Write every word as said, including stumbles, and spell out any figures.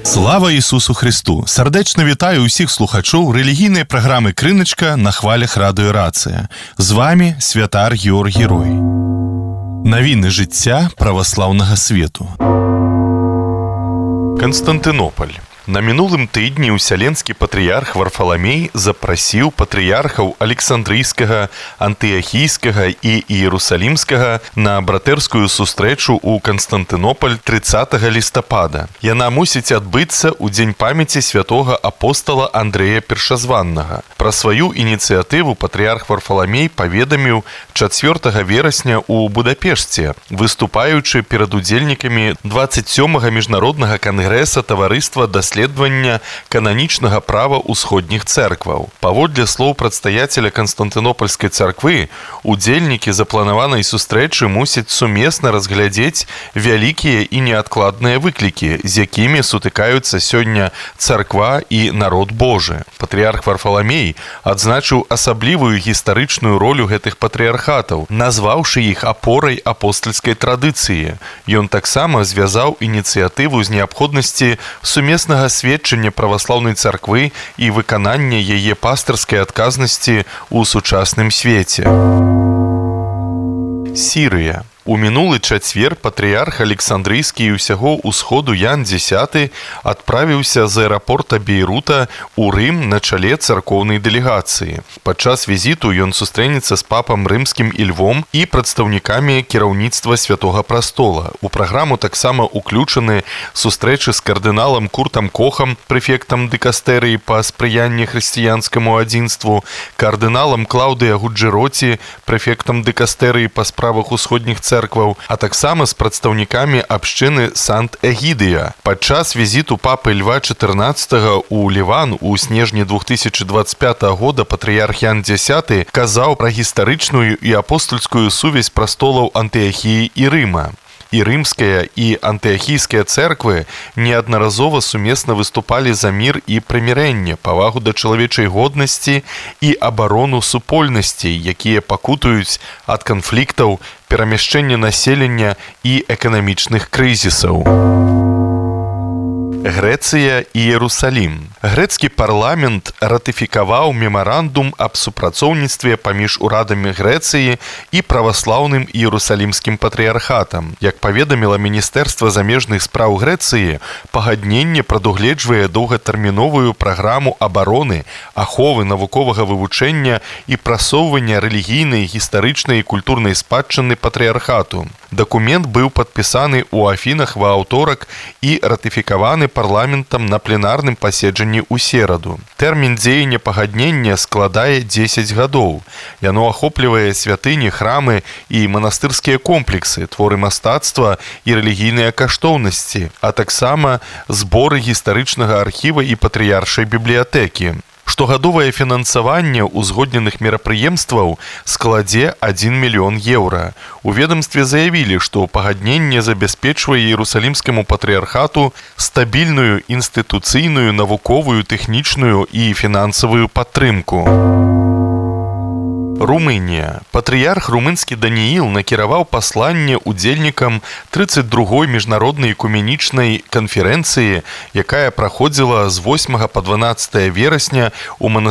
Слава Ісусу Христу! Сардэчна вітаю ўсіх слухачоў рэлігійнай праграмы «Крыначка» на хвалях радыё Рацыя. З вами святар Георг Герой. Навіны жыцця праваслаўнага свету. Канстантынополь. На мінулым тыдні ўсяленскі патрыярх Варфаламей запрасіў патрыярхаў Александрыйскага, Антыахійскага і Іерусалімскага на братэрскую сустрэчу ў Канстантынополь трыццатага лістапада. Яна мусіць адбыцца ў дзень памяці святога апостала Андрэя Першазваннага. Пра сваю ініцыятыву патрыярх Варфаламей паведаміў чацвёртага верасня ў Будапешце, выступаючы перад удзельнікамі дваццаць сёмага міжнароднага кангрэса таварыства даследавання кананічнага права ўсходніх цэркваў. Паводле слоў прадстаяцеля Канстантынопольскай царквы, удзельнікі запланаванай сустрэчы мусяць сумесна разглядзець вялікія і неадкладныя выклікі, з якімі сутыкаюцца сёння царква і народ Божы. Патрыярх Варфаламей адзначыў асаблівую гістарычную ролю гэтых патрыярхатаў, назваўшы іх апорай апостальскай традыцыі. Ён таксама звязаў ініцыятыву з неабходнасці сумеснага сведчання праваслаўнай царквы і выканання яе пастырскай адказнасці ў сучасным свеце. Сірыя. У мінулы чацвер патрыярх Александрыйскі і ўсяго ўсходу Ян Дзесяты адправіўся з аэрапорта Бейрута ў Рым на чале царкоўнай дэлегацыі. Падчас візіту ён сустрэнецца з папам рымскім і Львом і прадстаўнікамі кіраўніцтва Святога Прастола. У праграму таксама ўключаны сустрэчы з кардыналам Куртам Кохам, прэфектам дыкастэрыі па спрыянні хрысціянскаму адзінству, кардыналам Клаўдыя Гуджэроці, прэфектам дыкастэрыі па справах усходніх царкваў, церкваў, а таксама з прадстаўнікамі абшчыны Сант-Эгідыя. Падчас візіту папы Льва чатырнаццатага ў Ліван у снежні двух тысячы дваццаць пятага года патрыярх Ян Дзесяты казаў пра гістарычную і апостальскую сувязь прастолаў Антыахіі і Рыма. І рымская, і антыахійская цэрквы неаднаразова сумесна выступалі за мір і прымірэнне, павагу да чалавечай годнасці і абарону супольнасцей, якія пакутуюць ад канфліктаў, перамяшчэння населення і эканамічных крызісаў. Грэцыя і Іерусалім. Грэцкі парламент ратыфікаваў мемарандум аб супрацоўніцтве паміж урадамі Грэцыі і праваслаўным Іерусалімскім патрыярхатам. Як паведаміла Міністэрства замежных спраў Грэцыі, пагадненне прадугледжвае доўгатэрміновую праграму абароны, аховы навуковага вывучэння і прасоўвання рэлігійнай, гістарычнай і культурнай спадчыны патрыярхату. Дакумент быў падпісаны ў Афінах ва аўторак і ратыфікаваны парламентам на пленарным паседжанні ў сераду. Тэрмін дзеяння пагаднення складае дзесяць гадоў. Яно ахоплівае святыні, храмы і манастырскія комплексы, творы мастацтва і рэлігійныя каштоўнасці, а таксама зборы гістарычнага архіва і патрыяршай бібліятэкі. Штогадовае фінансаванне ўзгодненых мерапрыемстваў складзе адзін мільён еўра. У ведамстве заявілі, што пагадненне забяспечвае Іерусалімскаму патрыярхату стабільную інстытуцыйную, навуковую, тэхнічную і фінансавую падтрымку. Румынія. Патрыярх румынскі Данііл накіраваў пасланне удзельнікам трыццаць другой міжнароднай экуменічнай канферэнцыі, якая праходзіла з восьмага па дванаццатае верасня ў манастыры